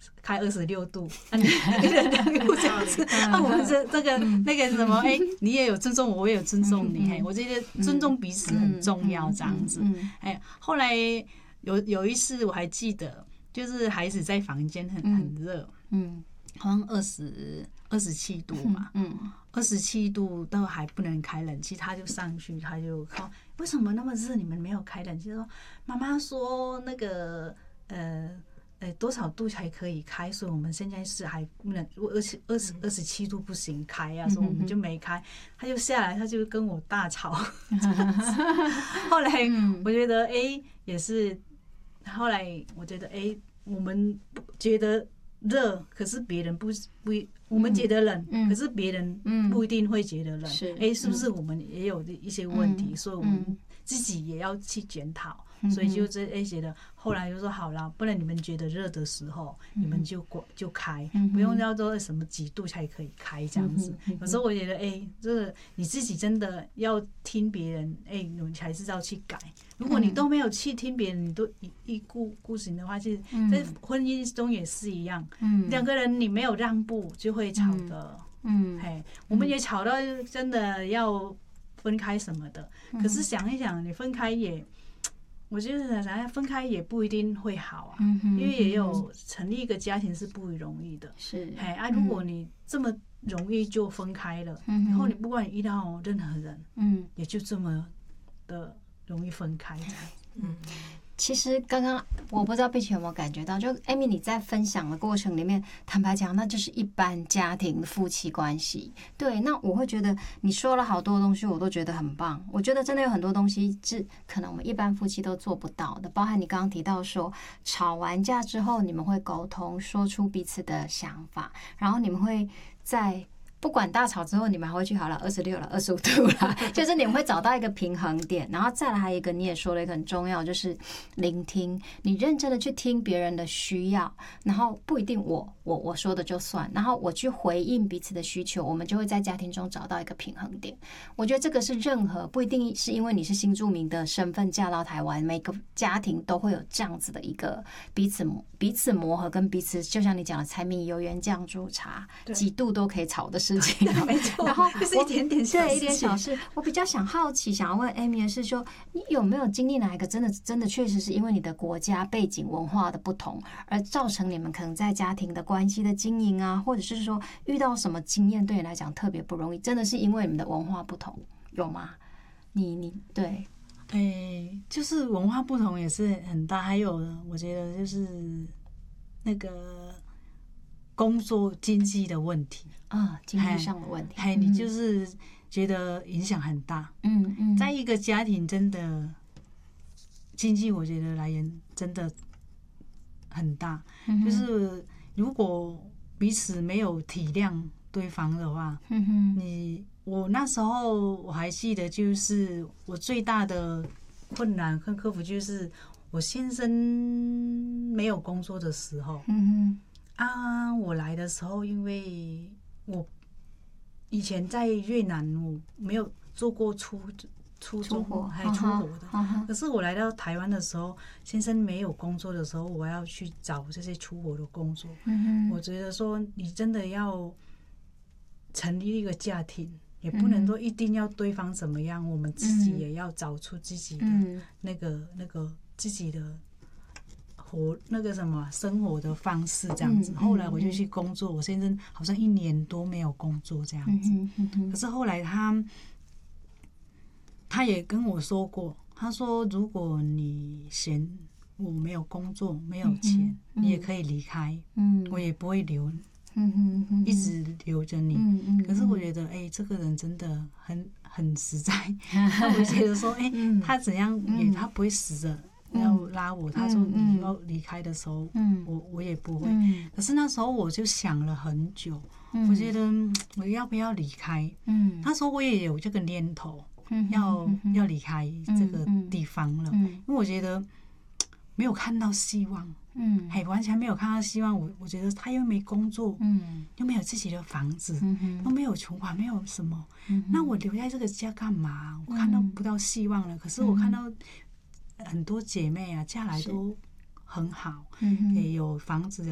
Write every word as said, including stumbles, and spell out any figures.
开二十六度，啊，你一人两度这样子，那我们这这个那个什么，哎，你也有尊重我，我也有尊重你，哎，我觉得尊重彼此很重要，这样子。哎，后来有有一次我还记得，就是孩子在房间很很热，嗯，好像二十二十七度嘛，嗯，二十七度都还不能开冷气，他就上去，他就说为什么那么热，你们没有开冷气？说妈妈说那个呃。呃，多少度才可以开？所以我们现在是还不能，二十二十二十七度不行开啊，所以我们就没开。他就下来，他就跟我大吵。后来我觉得，哎、欸，也是。后来我觉得，哎、欸，我们觉得热，可是别人不不，我们觉得冷，可是别人不一定会觉得冷。哎、欸，是不是我们也有一些问题？所以我们自己也要去检讨。所以就这哎觉得，后来就说好了，不然你们觉得热的时候，你们就关就开，不用要说什么几度才可以开这样子。有时候我觉得，哎，这个你自己真的要听别人，哎，你还是要去改。如果你都没有去听别人，你都一意孤孤行的话，其实在婚姻中也是一样。两个人你没有让步，就会吵的。嗯，嘿，我们也吵到真的要分开什么的。可是想一想，你分开也。我觉得想要分开也不一定会好啊，因为也有成立一个家庭是不容易的。是，哎啊，如果你这么容易就分开了，以后你不管你遇到任何人，嗯，也就这么的容易分开这样。嗯。 其实刚刚我不知道碧琪有没有感觉到，就 Amy 你在分享的过程里面，坦白讲，那就是一般家庭夫妻关系。对，那我会觉得你说了好多东西，我都觉得很棒。我觉得真的有很多东西是可能我们一般夫妻都做不到的，包含你刚刚提到说，吵完架之后你们会沟通，说出彼此的想法，然后你们会在。不管大吵之后，你们还会去好了二十六了、二十五度了，就是你们会找到一个平衡点，然后再来还有一个你也说了一个很重要，就是聆听，你认真的去听别人的需要，然后不一定我我我说的就算，然后我去回应彼此的需求，我们就会在家庭中找到一个平衡点。我觉得这个是任何不一定是因为你是新住民的身份嫁到台湾，每个家庭都会有这样子的一个彼此彼此磨合跟彼此，就像你讲的柴米油盐酱醋茶，几度都可以吵的事。 没错， 然后就是一点点小事， 对，一点小事。我比较想好奇，想要问 Amy 的是说，你有没有经历哪一个真的真的确实是因为你的国家背景文化的不同，而造成你们可能在家庭的关系的经营啊，或者是说遇到什么经验对你来讲特别不容易，真的是因为你们的文化不同，有吗？你你对， 哎、欸，就是文化不同也是很大，还有我觉得就是那个。工作经济的问题啊，经济上的问题， 哎，你就是觉得影响很大。嗯嗯，在一个家庭真的经济，我觉得来源真的很大。嗯、就是如果彼此没有体谅对方的话，嗯哼，你我那时候我还记得，就是我最大的困难跟克服，就是我先生没有工作的时候。嗯哼。啊，我来的时候，因为我以前在越南，我没有做过出出国还出国的。可是我来到台湾的时候，先生没有工作的时候，我要去找这些出国的工作。我觉得说，你真的要成立一个家庭，也不能说一定要对方怎么样，我们自己也要找出自己的那个那个自己的。活那个什么生活的方式这样子，后来我就去工作，我先生好像一年多没有工作这样子，可是后来他他也跟我说过，他说如果你嫌我没有工作没有钱，你也可以离开，我也不会留，一直留着你。可是我觉得，哎，这个人真的很很实在，我觉得说，哎，他怎样也他不会死的。要拉我，他说你要离开的时候，嗯、我我也不会。嗯、可是那时候我就想了很久，嗯、我觉得我要不要离开？嗯、那时候我也有这个念头，嗯、要、嗯、要离开这个地方了，嗯、因为我觉得没有看到希望，嗯，嘿，完全没有看到希望。我我觉得他又没工作，嗯，又没有自己的房子，嗯、又没有存款，没有什么，嗯、那我留在这个家干嘛？我看到不到希望了。可是我看到。很多姐妹啊，嫁来都很好，也有房子。